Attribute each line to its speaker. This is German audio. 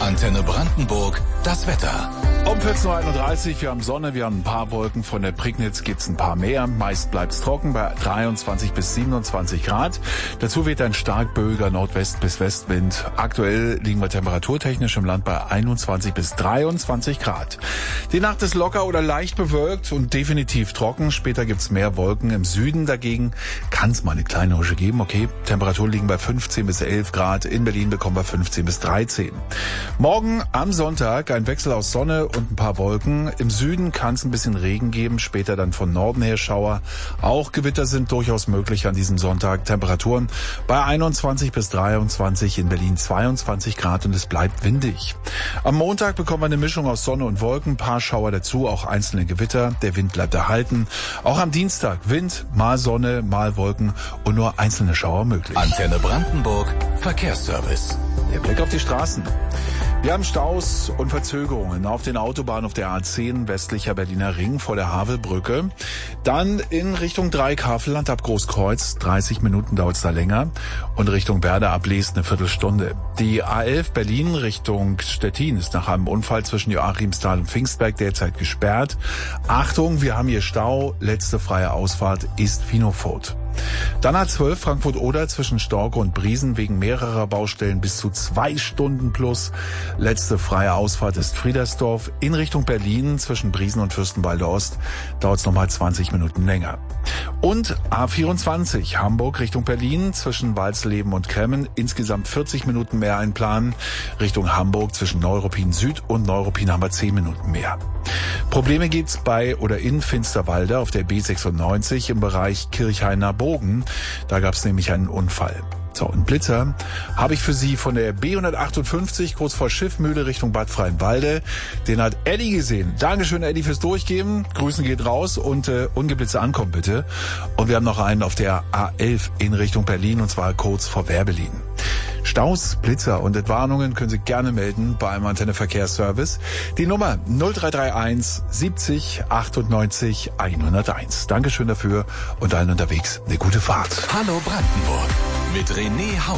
Speaker 1: Antenne Brandenburg, das Wetter.
Speaker 2: Um 14.31 Uhr, wir haben Sonne, wir haben ein paar Wolken. Von der Prignitz gibt's ein paar mehr. Meist bleibt's trocken bei 23 bis 27 Grad. Dazu weht ein stark böiger Nordwest- bis Westwind. Aktuell liegen wir temperaturtechnisch im Land bei 21 bis 23 Grad. Die Nacht ist locker oder leicht bewölkt und definitiv trocken. Später gibt's mehr Wolken. Im Süden dagegen kann's mal eine kleine Husche geben. Okay, Temperaturen liegen bei 15 bis 11 Grad. In Berlin bekommen wir 15 bis 13. Morgen am Sonntag ein Wechsel aus Sonne und ein paar Wolken. Im Süden kann es ein bisschen Regen geben, später dann von Norden her Schauer. Auch Gewitter sind durchaus möglich an diesem Sonntag. Temperaturen bei 21 bis 23, in Berlin 22 Grad und es bleibt windig. Am Montag bekommen wir eine Mischung aus Sonne und Wolken, ein paar Schauer dazu, auch einzelne Gewitter. Der Wind bleibt erhalten. Auch am Dienstag Wind, mal Sonne, mal Wolken und nur einzelne Schauer möglich.
Speaker 1: Antenne Brandenburg, Verkehrsservice.
Speaker 2: Der Blick auf die Straßen. Wir haben Staus und Verzögerungen auf den Autobahnen auf der A10 westlicher Berliner Ring vor der Havelbrücke. Dann in Richtung Dreieck-Havelland ab Großkreuz, 30 Minuten dauert es da länger. Und Richtung Werder ab Leest eine Viertelstunde. Die A11 Berlin Richtung Stettin ist nach einem Unfall zwischen Joachimsthal und Pfingstberg derzeit gesperrt. Achtung, wir haben hier Stau. Letzte freie Ausfahrt ist Finofurt. Dann A12 Frankfurt-Oder zwischen Storke und Briesen wegen mehrerer Baustellen bis zu 2 Stunden plus. Letzte freie Ausfahrt ist Friedersdorf. In Richtung Berlin zwischen Briesen und Fürstenwalde Ost dauert es nochmal 20 Minuten länger. Und A24 Hamburg Richtung Berlin zwischen Walsleben und Kremmen insgesamt 40 Minuten mehr einplanen. Richtung Hamburg zwischen Neuruppin Süd und Neuruppin haben wir 10 Minuten mehr. Probleme gibt's bei oder in Finsterwalde auf der B96 im Bereich Kirchhainer Bogen. Da gab's nämlich einen Unfall. So, und Blitzer habe ich für Sie von der B158 kurz vor Schiffmühle Richtung Bad Freienwalde. Den hat Eddie gesehen. Dankeschön, Eddie, fürs Durchgeben. Grüßen geht raus und ungeblitzt ankommen, bitte. Und wir haben noch einen auf der A11 in Richtung Berlin und zwar kurz vor Werbelin. Staus, Blitzer und Entwarnungen können Sie gerne melden bei einem Antenne Verkehrsservice. Die Nummer 0331 70 98 101. Dankeschön dafür und allen unterwegs eine gute Fahrt.
Speaker 1: Hallo Brandenburg mit René Hauser.